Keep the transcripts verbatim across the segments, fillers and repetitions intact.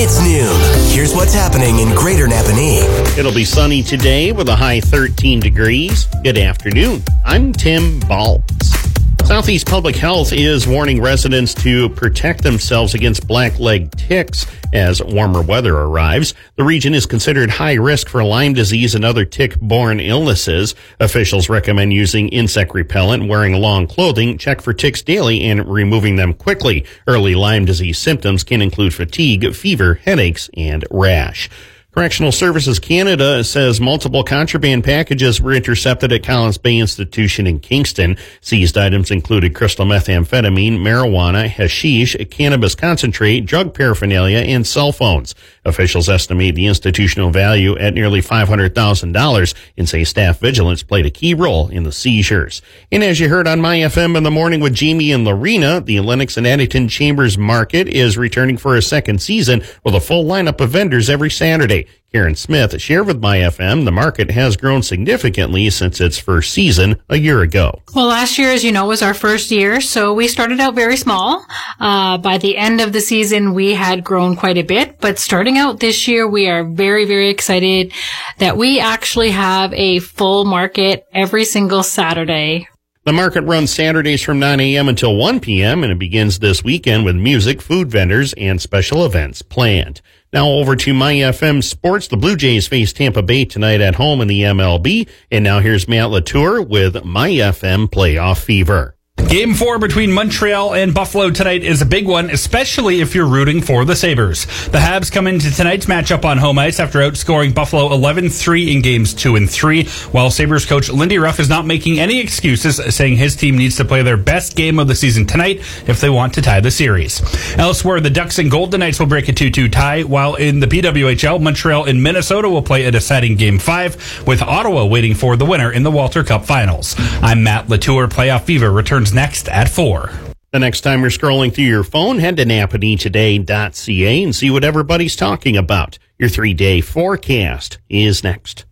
It's noon. Here's what's happening in Greater Napanee. It'll be sunny today with a high thirteen degrees. Good afternoon. I'm Tim Baltz. Southeast Public Health is warning residents to protect themselves against black-leg ticks as warmer weather arrives. The region is considered high risk for Lyme disease and other tick-borne illnesses. Officials recommend using insect repellent, wearing long clothing, check for ticks daily, and removing them quickly. Early Lyme disease symptoms can include fatigue, fever, headaches, and rash. Correctional Services Canada says multiple contraband packages were intercepted at Collins Bay Institution in Kingston. Seized items included crystal methamphetamine, marijuana, hashish, cannabis concentrate, drug paraphernalia, and cell phones. Officials estimate the institutional value at nearly five hundred thousand dollars and say staff vigilance played a key role in the seizures. And as you heard on My F M in the morning with Jamie and Lorena, the Lennox and Addington Chambers Market is returning for a second season with a full lineup of vendors every Saturday. Karen Smith shared with My F M the market has grown significantly since its first season a year ago. Well, last year, as you know, was our first year, so we started out very small. Uh, by the end of the season, we had grown quite a bit, but starting out this year, we are very, very excited that we actually have a full market every single Saturday. The market runs Saturdays from nine a.m. until one p.m., and it begins this weekend with music, food vendors, and special events planned. Now over to My F M Sports. The Blue Jays face Tampa Bay tonight at home in the M L B. And now here's Matt Latour with My F M Playoff Fever. Game four between Montreal and Buffalo tonight is a big one, especially if you're rooting for the Sabres. The Habs come into tonight's matchup on home ice after outscoring Buffalo eleven three in games two and three, while Sabres coach Lindy Ruff is not making any excuses, saying his team needs to play their best game of the season tonight if they want to tie the series. Elsewhere, the Ducks and Golden Knights will break a two two tie, while in the P W H L, Montreal and Minnesota will play a deciding game five, with Ottawa waiting for the winner in the Walter Cup Finals. I'm Matt Latour. Playoff Fever returns next at four. The next time you're scrolling through your phone, head to napanee today dot c a and see what everybody's talking about. Your three-day forecast is next.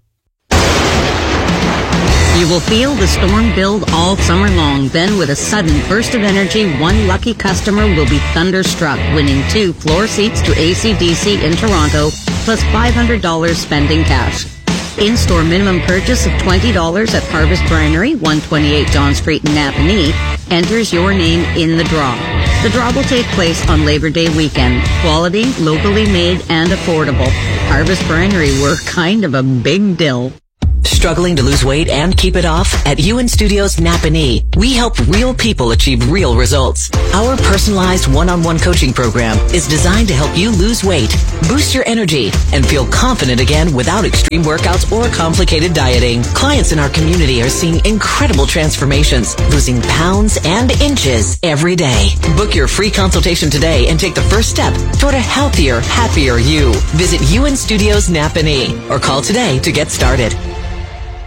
You will feel the storm build all summer long. Then, with a sudden burst of energy, one lucky customer will be thunderstruck, winning two floor seats to A C D C in Toronto, plus five hundred dollars spending cash. In-store minimum purchase of twenty dollars at Harvest Brinery, one twenty-eight John Street in Napanee, enters your name in the draw. The draw will take place on Labor Day weekend. Quality, locally made, and affordable. Harvest Brinery, we're kind of a big deal. Struggling to lose weight and keep it off? At U N Studios Napanee, we help real people achieve real results. Our personalized one-on-one coaching program is designed to help you lose weight, boost your energy, and feel confident again without extreme workouts or complicated dieting. Clients in our community are seeing incredible transformations, losing pounds and inches every day. Book your free consultation today and take the first step toward a healthier, happier you. Visit U N Studios Napanee or call today to get started.